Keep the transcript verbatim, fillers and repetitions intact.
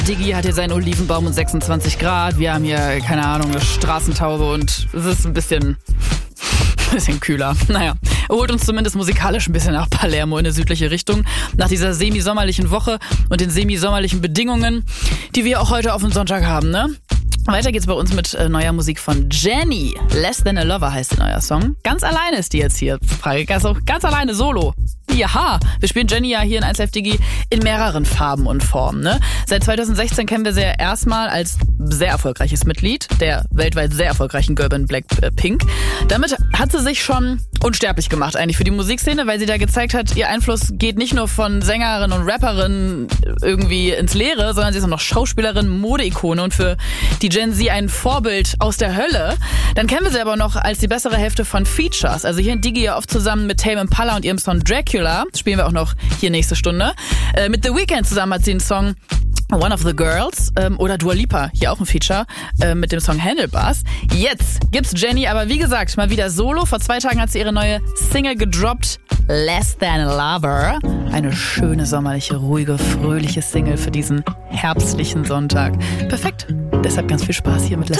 Diggi hat hier seinen Olivenbaum und sechsundzwanzig Grad. Wir haben hier, keine Ahnung, eine Straßentaube und es ist ein bisschen, ein bisschen kühler. Naja, er holt uns zumindest musikalisch ein bisschen nach Palermo in eine südliche Richtung. Nach dieser semi-sommerlichen Woche und den semi-sommerlichen Bedingungen, die wir auch heute auf den Sonntag haben, ne? Weiter geht's bei uns mit äh, neuer Musik von Jenny. Less Than a Lover heißt der neue Song. Ganz alleine ist die jetzt hier. Also ganz alleine solo. Ja, wir spielen Jenny ja hier in eins Live Diggi in mehreren Farben und Formen. Ne? Seit zweitausendsechzehn kennen wir sie ja erstmal als sehr erfolgreiches Mitglied der weltweit sehr erfolgreichen Girlband Blackpink. Damit hat sie sich schon unsterblich gemacht eigentlich für die Musikszene, weil sie da gezeigt hat, ihr Einfluss geht nicht nur von Sängerin und Rapperin irgendwie ins Leere, sondern sie ist auch noch Schauspielerin, Modeikone und für die Gen Z ein Vorbild aus der Hölle. Dann kennen wir sie aber noch als die bessere Hälfte von Features. Also hier in Diggi ja oft zusammen mit Tame Impala und ihrem Song Dracula. Das spielen wir auch noch hier nächste Stunde. Äh, mit The Weeknd zusammen hat sie einen Song One of the Girls ähm, oder Dua Lipa, hier auch ein Feature äh, mit dem Song Handlebars. Jetzt gibt's Jenny, aber wie gesagt, mal wieder solo. Vor zwei Tagen hat sie ihre neue Single gedroppt, Less Than a Lover. Eine schöne, sommerliche, ruhige, fröhliche Single für diesen herbstlichen Sonntag. Perfekt. Deshalb ganz viel Spaß hier mit Less